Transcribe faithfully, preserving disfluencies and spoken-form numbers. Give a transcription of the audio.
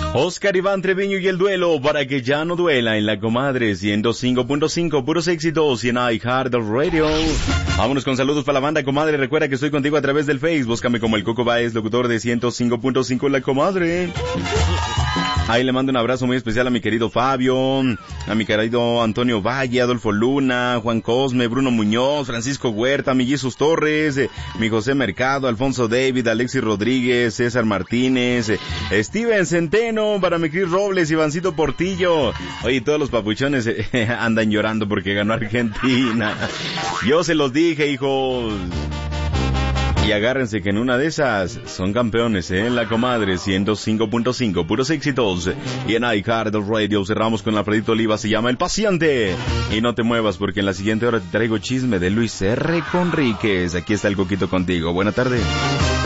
Oscar Iván Treviño y el duelo para que ya no duela en la comadre ciento cinco punto cinco, puros éxitos y en iHeart Radio. Vámonos con saludos para la banda, comadre. Recuerda que estoy contigo a través del Face. Búscame como el Coco Baez, locutor de ciento cinco punto cinco la comadre. Ahí le mando un abrazo muy especial a mi querido Fabio, a mi querido Antonio Valle, Adolfo Luna, Juan Cosme, Bruno Muñoz, Francisco Huerta, mi Jesus Torres, eh, mi José Mercado, Alfonso David, Alexis Rodríguez, César Martínez, eh, Steven Centeno, para mi Cris Robles, Ivancito Portillo. Oye, todos los papuchones eh, andan llorando porque ganó Argentina. Yo se los dije, hijos. Y agárrense que en una de esas son campeones, ¿eh? La comadre ciento cinco punto cinco, puros éxitos. Y en iHeart Radio cerramos con Alfredito Oliva, se llama El Paciente. Y no te muevas porque en la siguiente hora te traigo chisme de Luis R. Conríquez. Aquí está el Coquito contigo. Buena tarde.